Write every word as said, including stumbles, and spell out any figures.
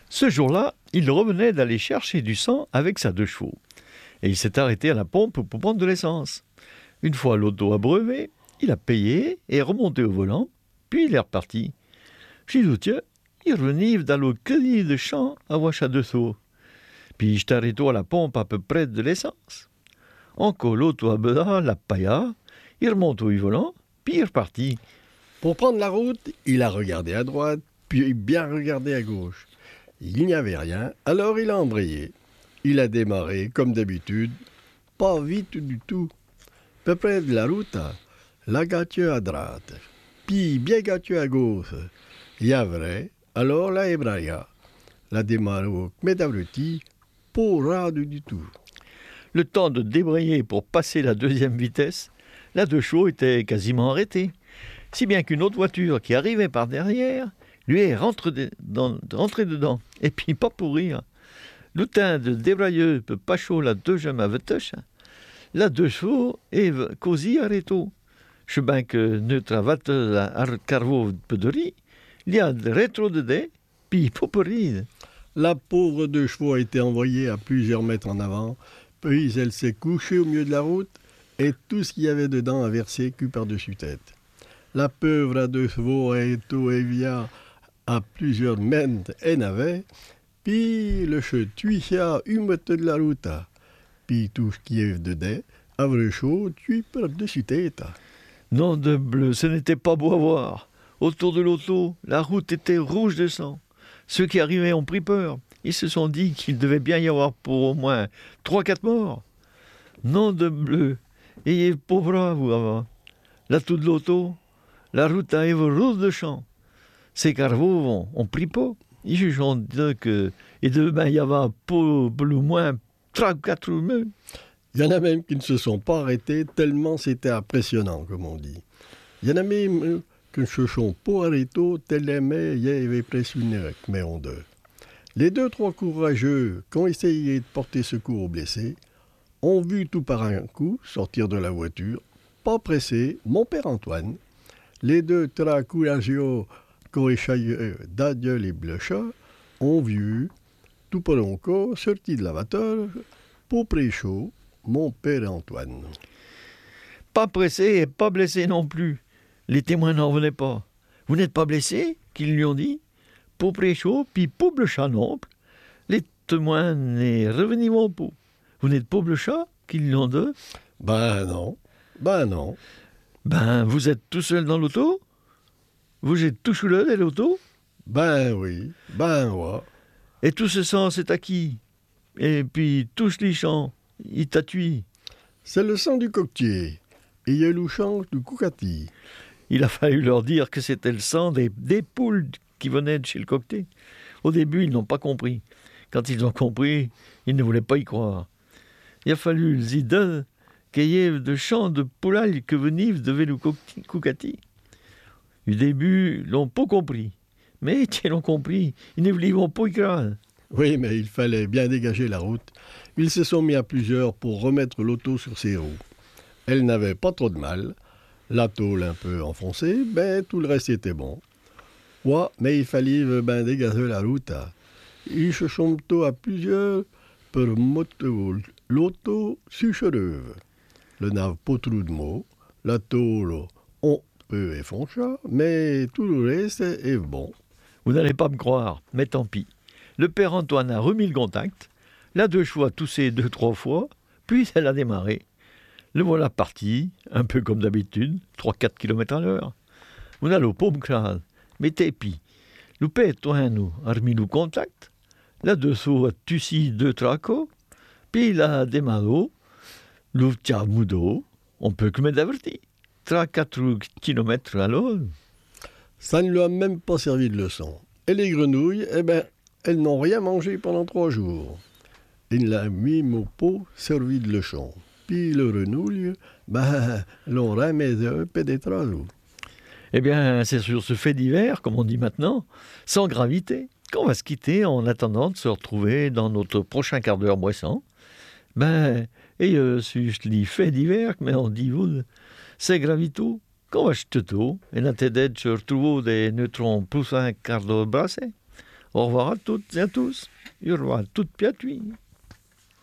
Ce jour-là, il revenait d'aller chercher du sang avec sa deux chevaux. Et il s'est arrêté à la pompe pour prendre de l'essence. Une fois l'auto abreuvé, il a payé et est remonté au volant, puis il est reparti. J'ai dit, tiens, il revenait d'aller cueillir de champ à Wacha de Sceaux. Puis je t'arrête à la pompe à peu près de l'essence. Encore l'auto à la pailla, il remonte au volant, puis il est reparti. Pour prendre la route, il a regardé à droite, puis bien regardé à gauche. Il n'y avait rien, alors il a embrayé. Il a démarré, comme d'habitude, pas vite du tout. Peu près de la route, la gâtue à droite, puis bien gâtue à gauche. Il y a vrai, alors la ébraya. La démarré, mais d'abruti, pas rade du tout. Le temps de débrayer pour passer la deuxième vitesse, la deux chevaux était quasiment arrêtée. Si bien qu'une autre voiture qui arrivait par derrière lui est rentrée, de, dans, rentrée dedans. Et puis pas pour rire. L'outin de débrailleux peut pas chaud la deux jambes à vetuche. La deux chevaux est cosy arrêto. Je ben que neutra vatte la carvo pedori, il y a de rétro de dé, puis poporide. La pauvre deux chevaux a été envoyée à plusieurs mètres en avant, puis elle s'est couchée au milieu de la route et tout ce qu'il y avait dedans a versé cul par-dessus tête. La pauvre à deux chevaux a été via à plusieurs mètres et n'avait, puis le chetuia humete de la route, puis tout ce qui est dedans, a vrai chaud, tu par-dessus tête. Nom de bleu, ce n'était pas beau à voir. Autour de l'auto, la route était rouge de sang. Ceux qui arrivaient ont pris peur. Ils se sont dit qu'il devait bien y avoir pour au moins trois quatre morts. Nom de bleu, ayez pauvre vous avant. Là tout de l'auto, la route a été rouge de sang. Ces carveaux ont pris peur. Ils jugent que et demain il y avait pour plus ou moins trois quatre humains. Il y en a même qui ne se sont pas arrêtés tellement c'était impressionnant, comme on dit. Il y en a même qui ne se sont pas arrêtés tellement il y avait impressionné, mais on deux. Les deux, trois courageux qui ont essayé de porter secours aux blessés ont vu tout par un coup sortir de la voiture, pas pressé, mon père Antoine. Les deux, trois courageux qui ont échaillé d'adieu les bluchats ont vu tout par un coup sortir de la voiture pour pré-chaud, mon père Antoine. Pas pressé et pas blessé non plus. Les témoins n'en revenaient pas. Vous n'êtes pas blessé, qu'ils lui ont dit. Pour pré-chaud, puis pour le chat non plus. Les témoins n'est revenus au pot. Vous n'êtes pas le chat, qu'ils lui ont dit. Ben non, ben non. Ben, vous êtes tout seul dans l'auto? Vous êtes tout seul dans l'auto? Ben oui, ben ouais. Et tout ce sang, c'est à qui? Et puis, tous les champs, il t'a tué. C'est le sang du coquetier. Et il y a le sang du coucati. Il a fallu leur dire que c'était le sang des, des poules qui venaient de chez le coquetier. Au début, ils n'ont pas compris. Quand ils ont compris, ils ne voulaient pas y croire. Il a fallu les idées qu'il y ait de champs de poulailles que venaient de le coucati. Au début, ils n'ont pas compris. Mais ils l'ont compris, ils ne voulaient pas y croire. Oui, mais il fallait bien dégager la route. Ils se sont mis à plusieurs pour remettre l'auto sur ses roues. Elle n'avait pas trop de mal. La tôle un peu enfoncée, ben tout le reste était bon. Ouais, mais il fallait ben dégager la route. Ils se sont mis à plusieurs pour mettre l'auto sur cheveux. Le nav pas trop de mots. La tôle, on peut effoncer, mais tout le reste est bon. Vous n'allez pas me croire, mais tant pis. Le père Antoine a remis le contact. La deux chevaux a toussé deux, trois fois, puis elle a démarré. Le voilà parti, un peu comme d'habitude, trois quatre kilomètres à l'heure. Vous n'allez pas me croire, mais t'es pis. Le père Antoine nous a remis le contact. La deux chevaux a tussi deux tracos, puis il a démarré. Le tia moudo, on peut que me d'avertir. trois quatre kilomètres à l'heure. Ça ne lui a même pas servi de leçon. Et les grenouilles, eh ben, elles n'ont rien mangé pendant trois jours. Il l'a mis mon pot servi de leçon. Puis le renouille, ben, l'on remet un peu des travaux. Eh bien, c'est sur ce fait divers, comme on dit maintenant, sans gravité, qu'on va se quitter en attendant de se retrouver dans notre prochain quart d'heure boissant. Ben, et euh, si je dis fait divers, mais on dit vous, c'est gravito, qu'on va se tout, et la tête de se retrouver des neutrons plus un quart d'heure brassé. Au revoir à toutes et à tous. Au revoir à toutes piatui.